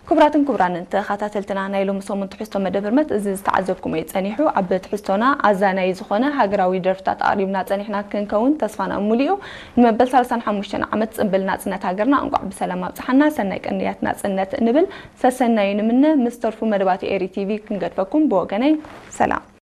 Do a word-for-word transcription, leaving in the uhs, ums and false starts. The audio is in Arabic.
كبراتن كبران انت خاتاتلتنا نايلو مسوم تحستو مدبرمت إذا تعذبكم يتصنيحو عبد تحستونا عزانا يزخونا هاجراوي درفتات قريبنا تصنيحنا كنكون تصفانا أموليو نمبل سالسان حموشنا عمت قبلنا سنة هاجرنا انقع بسلامة بصحنا سنك أنياتنا سنة نبل سسنا ينمنا مسترفو مدباتي إيري تي في كنقدفكم بوغاني سلام